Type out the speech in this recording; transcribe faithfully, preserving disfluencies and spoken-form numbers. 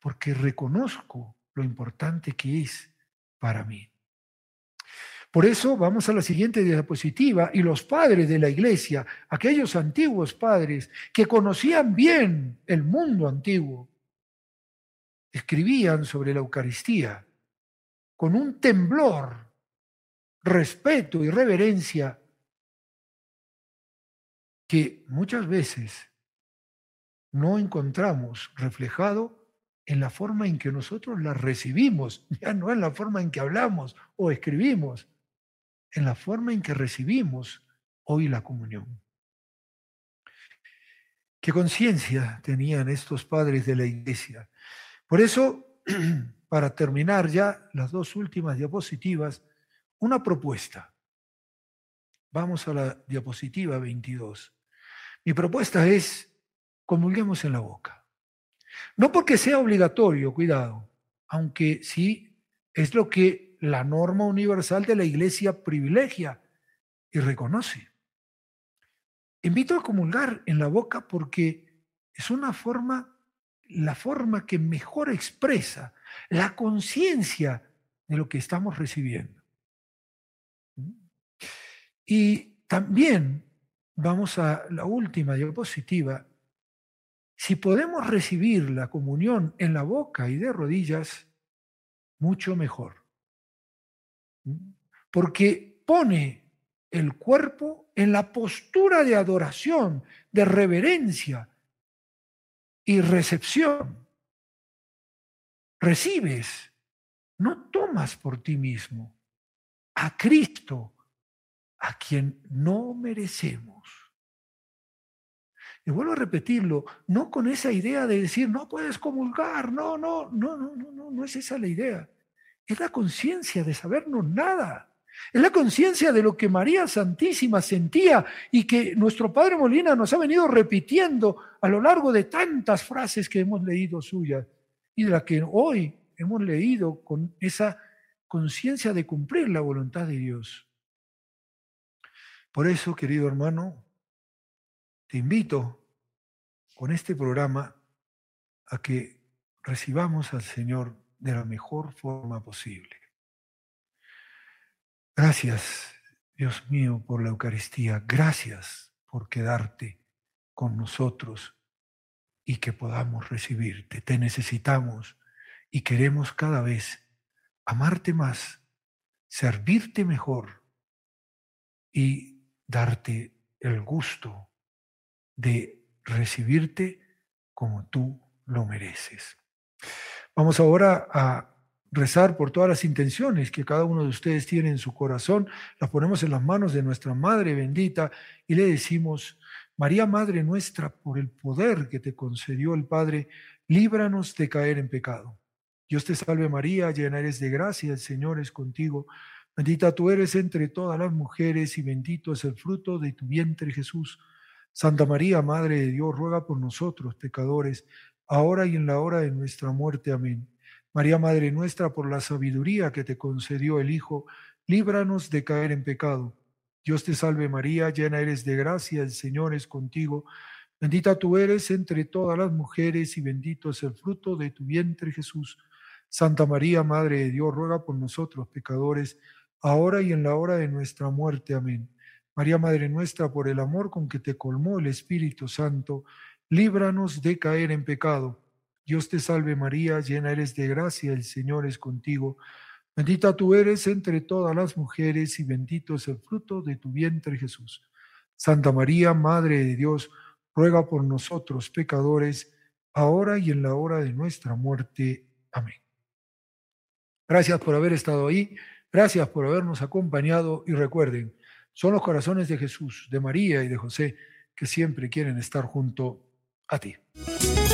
porque reconozco lo importante que es para mí. Por eso vamos a la siguiente diapositiva, y los padres de la iglesia, aquellos antiguos padres que conocían bien el mundo antiguo, escribían sobre la Eucaristía con un temblor, respeto y reverencia que muchas veces no encontramos reflejado en la forma en que nosotros la recibimos, ya no en la forma en que hablamos o escribimos, en la forma en que recibimos hoy la comunión. ¿Qué conciencia tenían estos padres de la iglesia? Por eso, para terminar ya las dos últimas diapositivas, una propuesta. Vamos a la diapositiva veintidós. Mi propuesta es: comulguemos en la boca. No porque sea obligatorio, cuidado, aunque sí es lo que la norma universal de la iglesia privilegia y reconoce. Invito a comulgar en la boca porque es una forma, la forma que mejor expresa la conciencia de lo que estamos recibiendo. Y también vamos a la última diapositiva. Si podemos recibir la comunión en la boca y de rodillas, mucho mejor. Porque pone el cuerpo en la postura de adoración, de reverencia y recepción. Recibes, no tomas por ti mismo, a Cristo, a quien no merecemos. Y vuelvo a repetirlo, no con esa idea de decir, no puedes comulgar, no, no, no, no, no, no, no es esa la idea. Es la conciencia de sabernos nada. Es la conciencia de lo que María Santísima sentía y que nuestro Padre Molina nos ha venido repitiendo a lo largo de tantas frases que hemos leído suyas y de las que hoy hemos leído con esa conciencia de cumplir la voluntad de Dios. Por eso, querido hermano, te invito con este programa a que recibamos al Señor de la mejor forma posible. Gracias, Dios mío, por la Eucaristía. Gracias por quedarte con nosotros y que podamos recibirte. Te necesitamos y queremos cada vez amarte más, servirte mejor y darte el gusto de recibirte como tú lo mereces. Vamos ahora a rezar por todas las intenciones que cada uno de ustedes tiene en su corazón. Las ponemos en las manos de nuestra Madre bendita y le decimos: María, Madre nuestra, por el poder que te concedió el Padre, líbranos de caer en pecado. Dios te salve María, llena eres de gracia, el Señor es contigo. Bendita tú eres entre todas las mujeres y bendito es el fruto de tu vientre, Jesús. Santa María, Madre de Dios, ruega por nosotros, pecadores, ahora y en la hora de nuestra muerte. Amén. María, Madre nuestra, por la sabiduría que te concedió el Hijo, líbranos de caer en pecado. Dios te salve María, llena eres de gracia, el Señor es contigo. Bendita tú eres entre todas las mujeres y bendito es el fruto de tu vientre, Jesús. Santa María, Madre de Dios, ruega por nosotros, pecadores, ahora y en la hora de nuestra muerte. Amén. María, Madre nuestra, por el amor con que te colmó el Espíritu Santo, líbranos de caer en pecado. Dios te salve María, llena eres de gracia, el Señor es contigo. Bendita tú eres entre todas las mujeres y bendito es el fruto de tu vientre, Jesús. Santa María, Madre de Dios, ruega por nosotros pecadores, ahora y en la hora de nuestra muerte. Amén. Gracias por haber estado ahí, gracias por habernos acompañado y recuerden, son los corazones de Jesús, de María y de José que siempre quieren estar junto a ti.